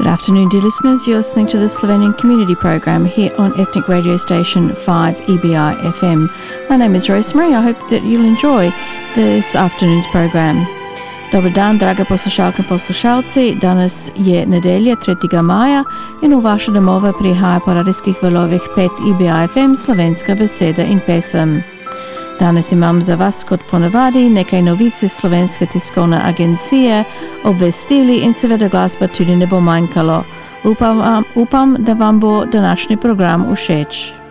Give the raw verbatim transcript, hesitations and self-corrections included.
Good afternoon, dear listeners. You're listening to the Slovenian Community Program here on Ethnic Radio Station five E B I F M. My name is Rosemary. I hope that you'll enjoy this afternoon's program. Dobar dan, draga poslušalke in poslušalci. Danes je nedelja, tretjega maja, in v vaše domove prihaja po radijskih valovih pet E B I F M slovenska beseda in pesem. Danes imam za vas, kot ponavadi, nekaj novic iz Slovenske tiskovne agencije, obvestili in seveda glasba tudi ne bo manjkalo. Upam, upam, da vam bo današnji program všeč.